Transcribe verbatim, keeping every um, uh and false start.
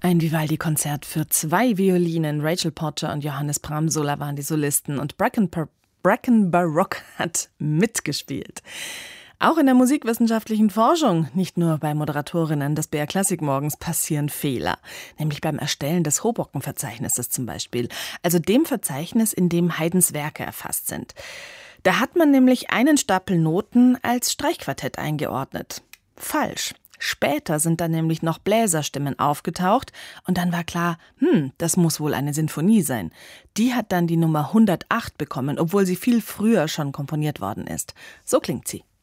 Ein Vivaldi-Konzert für zwei Violinen. Rachel Porter und Johannes Bramsola waren die Solisten und Bracken, Bracken Baroque hat mitgespielt. Auch in der musikwissenschaftlichen Forschung, nicht nur bei Moderatorinnen des B R Klassikmorgens, passieren Fehler. Nämlich beim Erstellen des Hoboken-Verzeichnisses zum Beispiel. Also dem Verzeichnis, in dem Haydns Werke erfasst sind. Da hat man nämlich einen Stapel Noten als Streichquartett eingeordnet. Falsch. Später sind dann nämlich noch Bläserstimmen aufgetaucht und dann war klar, hm, das muss wohl eine Sinfonie sein. Die hat dann die Nummer hundertacht bekommen, obwohl sie viel früher schon komponiert worden ist. So klingt sie.